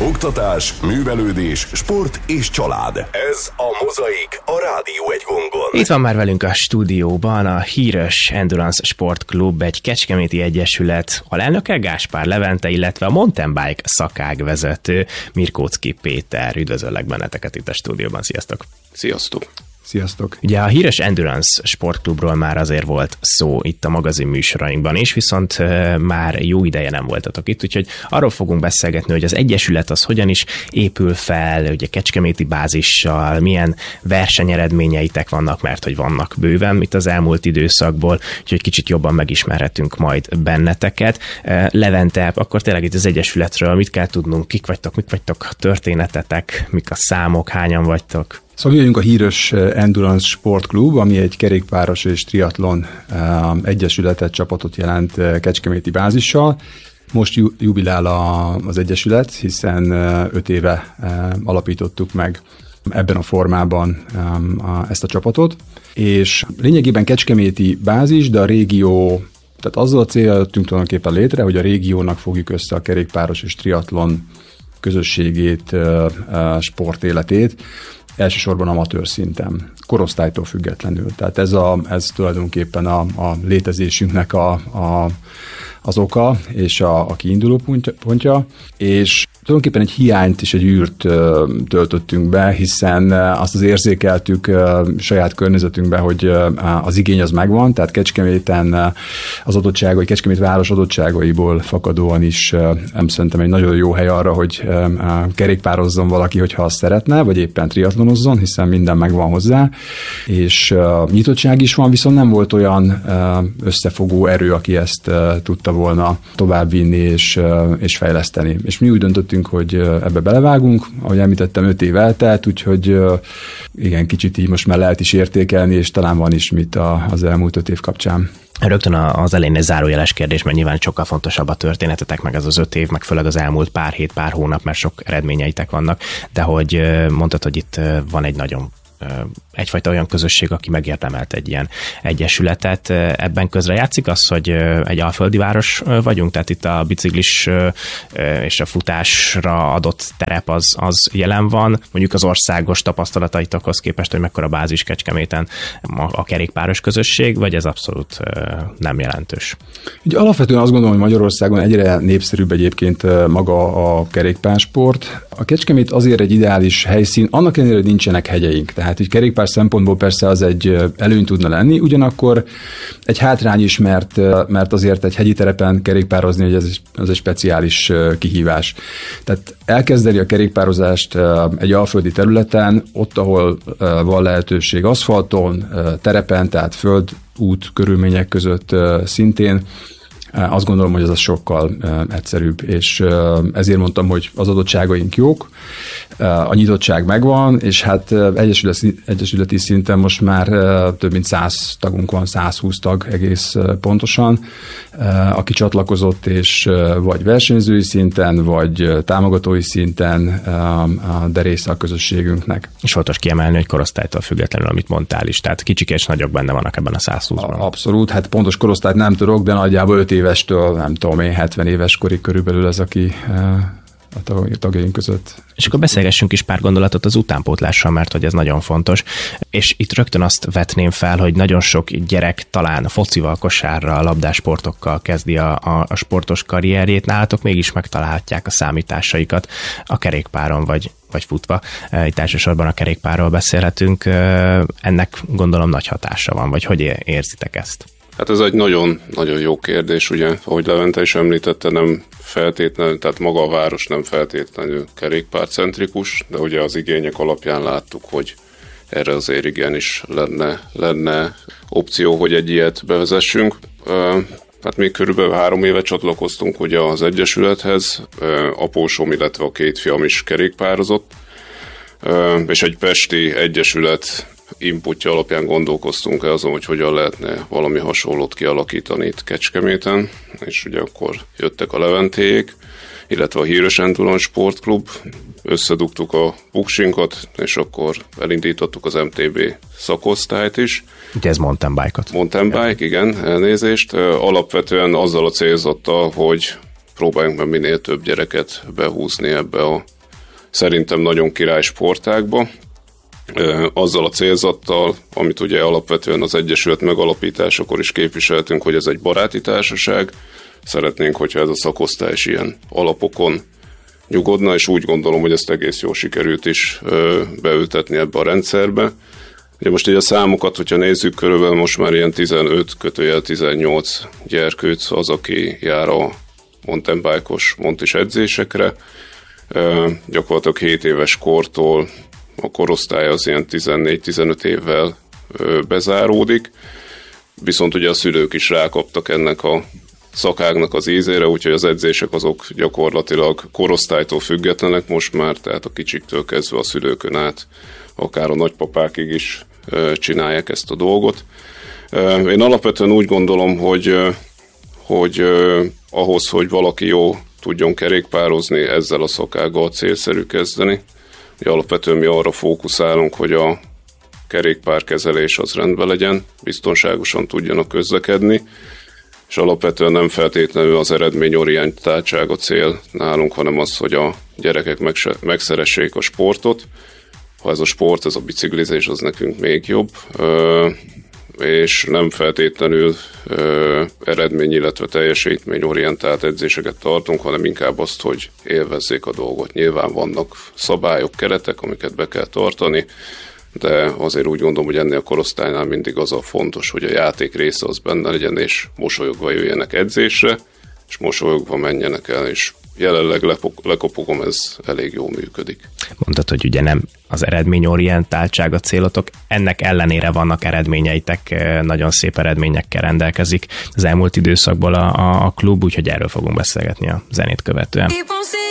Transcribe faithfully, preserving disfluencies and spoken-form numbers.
Oktatás, művelődés, sport és család. Ez a Mozaik, a Rádió egy gongon. Itt van már velünk a stúdióban a híres Endurance Sport Club, egy kecskeméti egyesület alelnöke Gáspár Levente, illetve a mountain bike szakágvezető Mirkóczky Péter. Üdvözöllek benneteket itt a stúdióban. Sziasztok! Sziasztok! Sziasztok! Ugye a híres Endurance Sportklubról már azért volt szó itt a magazin műsorainkban is, viszont már jó ideje nem voltatok itt, úgyhogy arról fogunk beszélgetni, hogy az egyesület az hogyan is épül fel, ugye kecskeméti bázissal, milyen versenyeredményeitek vannak, mert hogy vannak bőven itt az elmúlt időszakból, úgyhogy kicsit jobban megismerhetünk majd benneteket. Levente, akkor tényleg itt az egyesületről mit kell tudnunk, kik vagytok, mik vagytok, történetetek, mik a számok, hányan vagytok? Szóval mi vagyunk a híres Endurance Sport Club, ami egy kerékpáros és triatlon egyesületet, csapatot jelent kecskeméti bázissal. Most jubilál az egyesület, hiszen öt éve alapítottuk meg ebben a formában ezt a csapatot, és lényegében kecskeméti bázis, de a régió, tehát azzal a célral jöttünk tulajdonképpen létre, hogy a régiónak fogjuk össze a kerékpáros és triatlon közösségét, sportéletét, elsősorban amatőr szinten, korosztálytól függetlenül. Tehát ez, a, ez tulajdonképpen a, a létezésünknek a, a, az oka és a, a kiinduló pontja, és tulajdonképpen egy hiányt és egy űrt töltöttünk be, hiszen azt az érzékeltük saját környezetünkben, hogy az igény az megvan, tehát Kecskeméten az adottságai, Kecskemét város adottságaiból fakadóan is szerintem egy nagyon jó hely arra, hogy kerékpározzon valaki, hogyha azt szeretne, vagy éppen triatlonozzon, hiszen minden megvan hozzá, és nyitottság is van, viszont nem volt olyan összefogó erő, aki ezt tudta volna továbbvinni és, és fejleszteni. És mi úgy döntöttünk, hogy ebbe belevágunk, ahogy említettem, öt év eltelt, úgyhogy igen, kicsit így most már lehet is értékelni, és talán van is mit az elmúlt öt év kapcsán. Rögtön az elején egy zárójeles kérdés, mert nyilván sokkal fontosabb a történetetek, meg ez az öt év, meg főleg az elmúlt pár hét, pár hónap, mert sok eredményeitek vannak, de hogy mondtad, hogy itt van egy nagyon egyfajta olyan közösség, aki megérdemelt egy ilyen egyesületet. Ebben közre játszik az, hogy egy alföldi város vagyunk, tehát itt a biciklis és a futásra adott terep az, az jelen van. Mondjuk az országos tapasztalataitokhoz képest, hogy mekkora bázis Kecskeméten a kerékpáros közösség, vagy ez abszolút nem jelentős? Ugye alapvetően azt gondolom, hogy Magyarországon egyre népszerűbb egyébként maga a kerékpársport. A Kecskemét azért egy ideális helyszín, annak ellenére, hogy nincsenek hegyeink, tehát így kerékpár szempontból persze az egy előny tudna lenni, ugyanakkor egy hátrány is, mert, mert azért egy hegyi terepen kerékpározni, hogy ez az egy speciális kihívás. Tehát elkezdeni a kerékpározást egy alföldi területen, ott, ahol van lehetőség aszfalton, terepen, tehát földút körülmények között szintén, azt gondolom, hogy ez az sokkal egyszerűbb, és ezért mondtam, hogy az adottságaink jók, a nyitottság megvan, és hát egyesületi, egyesületi szinten most már több mint száz tagunk van, száz húsz tag egész pontosan, aki csatlakozott, és vagy versenyzői szinten, vagy támogatói szinten, de része a közösségünknek. És fontos kiemelni, hogy korosztálytól függetlenül, amit mondtál is, tehát kicsik és nagyok benne vannak ebben a száz húszban. Abszolút, hát pontos korosztályt nem tudok, de nagyjából öt évestől, nem tudom én, hetven éves korig körülbelül az, aki a tagjaink között. És akkor beszélgessünk is pár gondolatot az utánpótlással, mert hogy ez nagyon fontos. És itt rögtön azt vetném fel, hogy nagyon sok gyerek talán focival, kosárral, labdásportokkal kezdi a, a, a sportos karrierjét. Nálatok mégis megtalálhatják a számításaikat a kerékpáron vagy, vagy futva. Itt elsősorban a kerékpárról beszélhetünk. Ennek gondolom nagy hatása van, vagy hogy érzitek ezt? Hát ez egy nagyon-nagyon jó kérdés, ugye, ahogy Levente is említette, nem feltétlenül, tehát maga a város nem feltétlenül kerékpárcentrikus, de ugye az igények alapján láttuk, hogy erre azért igenis lenne, lenne opció, hogy egy ilyet bevezessünk. Hát még körülbelül három éve csatlakoztunk ugye az egyesülethez, apósom, illetve a két fiam is kerékpározott, és egy pesti egyesület inputja alapján gondolkoztunk el azon, hogy hogyan lehetne valami hasonlót kialakítani itt Kecskeméten, és ugye akkor jöttek a Leventéjék, illetve a híres Endurance Sport Club, összedugtuk a buksinkat, és akkor elindítottuk az em té bé szakosztályt is. Ugye ez mountain bike-ot. Mountain bike, igen, elnézést. Alapvetően azzal a célzattal, hogy próbáljunk meg minél több gyereket behúzni ebbe a szerintem nagyon király sportágba, azzal a célzattal, amit ugye alapvetően az Egyesület megalapításakor is képviseltünk, hogy ez egy baráti társaság, szeretnénk, hogyha ez a szakosztály is ilyen alapokon nyugodna, és úgy gondolom, hogy ezt egész jól sikerült is beültetni ebbe a rendszerbe. Ugye most így a számokat, hogyha nézzük, körülbelül most már ilyen tizenöt kötőjel tizennyolc gyerkőc az, aki jár a mountain bike-os montis edzésekre. Gyakorlatilag hét éves kortól a korosztály az ilyen tizennégy-tizenöt évvel bezáródik, viszont ugye a szülők is rákaptak ennek a szakágnak az ízére, úgyhogy az edzések azok gyakorlatilag korosztálytól függetlenek most már, tehát a kicsiktől kezdve a szülőkön át, akár a nagypapákig is csinálják ezt a dolgot. Én alapvetően úgy gondolom, hogy, hogy ahhoz, hogy valaki jó tudjon kerékpározni, ezzel a szakággal célszerű kezdeni. Alapvetően mi arra fókuszálunk, hogy a kerékpárkezelés az rendben legyen, biztonságosan tudjanak közlekedni, és alapvetően nem feltétlenül az eredményorientáltság a cél nálunk, hanem az, hogy a gyerekek megszeressék a sportot. Ha ez a sport, ez a biciklizés, az nekünk még jobb, és nem feltétlenül eredmény, illetve teljesítményorientált edzéseket tartunk, hanem inkább azt, hogy élvezzék a dolgot. Nyilván vannak szabályok, keretek, amiket be kell tartani, de azért úgy gondolom, hogy ennél a korosztálynál mindig az a fontos, hogy a játék része az benne legyen, és mosolyogva jöjjenek edzésre, és mosolyogva menjenek el, és jelenleg lekopogom, ez elég jól működik. Mondtad, hogy ugye nem az eredményorientáltság a célotok, ennek ellenére vannak eredményeitek, nagyon szép eredményekkel rendelkezik az elmúlt időszakból a, a klub, úgyhogy erről fogunk beszélgetni a zenét követően.